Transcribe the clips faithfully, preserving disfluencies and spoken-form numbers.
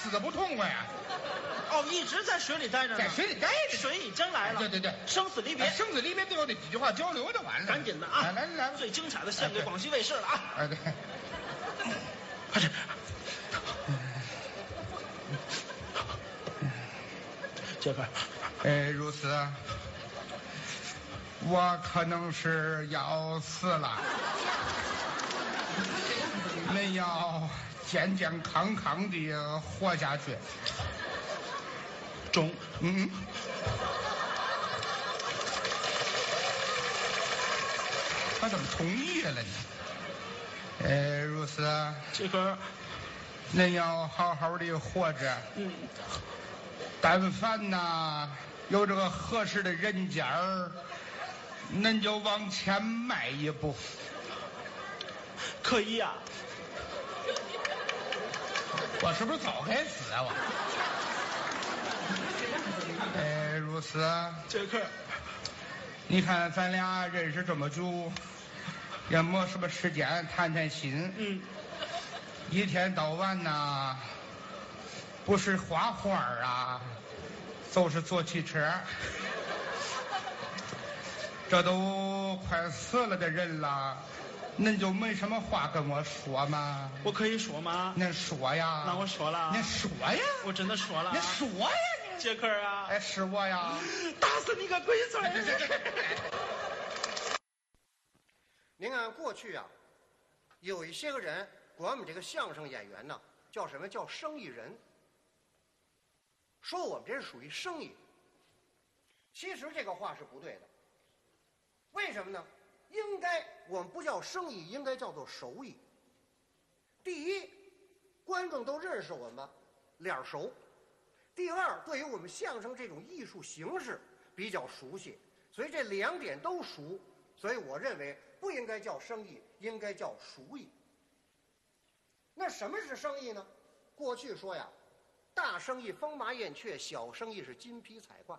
死的不痛快呀！ 哦，一直在水里待着呢， 在水里待着， 水已经来了。 对对对， 生死离别， 生死离别，最后这几句话交流就完了。 赶紧的啊！ 来来来， 最精彩的献给广西卫视了啊！ 哎对， 快点。杰克， 哎，如此，我可能是要死了，恁要健健康康的活下去。 中， 嗯，他怎么同意了呢？哎，如此， 杰克， 恁要好好的活着。 嗯。 但凡呐有这个合适的人家儿，恁就往前迈一步。 可以呀、啊。 我是不是早该死啊我？哎，如此。 杰克， 你看咱俩认识这么久，也没什么时间谈谈心。 嗯。 一天到晚呐。不是画画啊，就是坐汽车。这都快死了的人了，恁就没什么话跟我说吗？ 我可以说吗？ 恁说呀。 那我说了。 恁说呀。 我真的说了。 恁说呀你。 杰克啊。 哎，是我呀。 打死你个龟孙儿！ 您看过去啊，有一些个人管我们这个相声演员呢，叫什么叫生意人。说我们这是属于生意，其实这个话是不对的。为什么呢？应该我们不叫生意，应该叫做手艺。第一，观众都认识我们，脸熟；第二，对于我们相声这种艺术形式比较熟悉，所以这两点都熟。所以我认为不应该叫生意，应该叫熟艺。那什么是生意呢？过去说呀。大生意风马燕雀，小生意是金皮彩挂。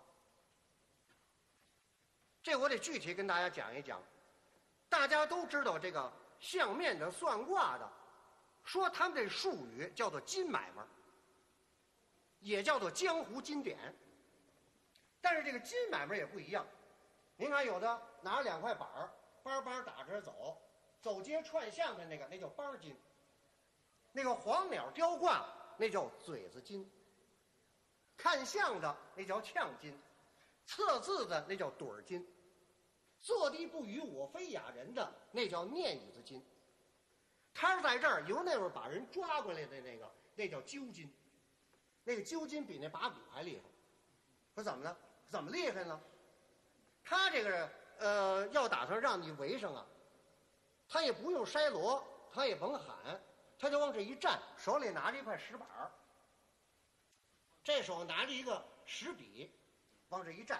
这我得具体跟大家讲一讲。大家都知道这个相面的、算卦的，说他们这术语叫做金买卖，也叫做江湖金典。但是这个金买卖也不一样。您看，有的拿着两块板儿，班班打着走，走街串巷的那个，那叫班金；那个黄鸟雕挂。那叫嘴子金，看相的那叫呛金，测字的那叫盹儿金，坐地不语我非哑人的那叫念椅子金。他是在这儿由那会儿把人抓过来的那个，那叫揪金，那个揪金比那把鼓还厉害。说怎么呢？怎么厉害呢？他这个呃要打算让你围上啊，他也不用筛锣，他也甭喊。他就往这一站，手里拿着一块石板儿，这手拿着一个石笔，往这一站。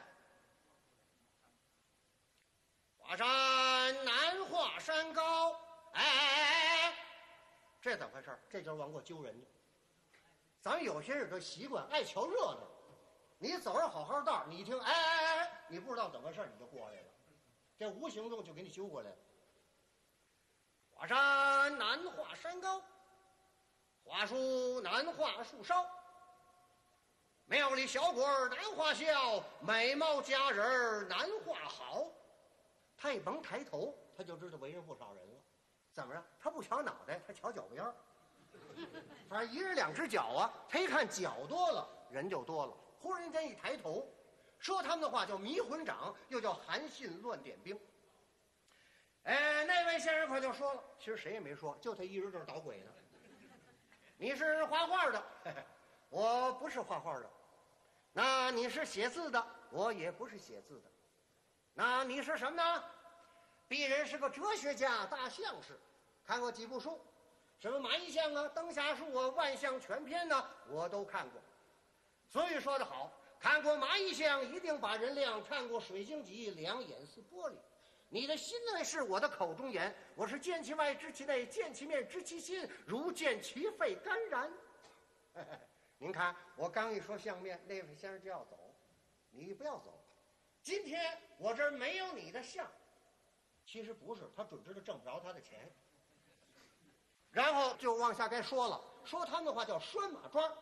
华山难华山高，哎，这怎么回事？这就是往过揪人家。咱们有些人这习惯爱瞧热闹，你走着好好道，你一听，哎哎哎，你不知道怎么回事，你就过来了，这无形中就给你揪过来了。华山难华山高，华树难画树梢。庙里小鬼儿难画笑，美貌佳人儿难画好。他一甭抬头，他就知道围上不少人了。怎么着？他不瞧脑袋，他瞧脚边儿。反正一人两只脚啊，他一看脚多了，人就多了。忽然间一抬头，说他们的话叫迷魂掌，又叫韩信乱点兵。哎，那位先生可就说了，其实谁也没说，就他一人这儿捣鬼呢。你是画画的，嘿嘿，我不是画画的。那你是写字的，我也不是写字的。那你是什么呢？鄙人是个哲学家、大相士，看过几部书，什么马一相啊、灯下树啊、万象全篇呢、啊，我都看过。所以说得好，看过马一相一定把人亮，看过水晶集两眼似玻璃。你的心内是我的口中言，我是见其外知其内，见其面知其心，如见其肺肝然。您看我刚一说相面，那位先生就要走，你不要走。今天我这儿没有你的相，其实不是，他准知道挣不着他的钱。然后就往下该说了，说他们的话叫拴马桩。